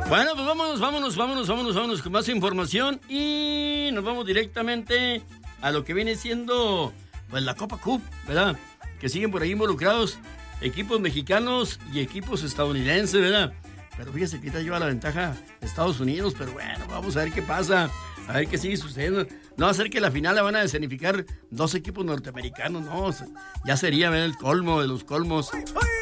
Bueno, pues vámonos con más información y nos vamos directamente a lo que viene siendo pues la Copa Cup, ¿verdad? Que siguen por ahí involucrados equipos mexicanos y equipos estadounidenses, ¿verdad? Pero fíjese que ahorita lleva la ventaja Estados Unidos, pero bueno, vamos a ver qué pasa, a ver qué sigue sucediendo. No va a ser que la final la van a escenificar dos equipos norteamericanos, no, ya sería, ¿verdad?, el colmo de los colmos.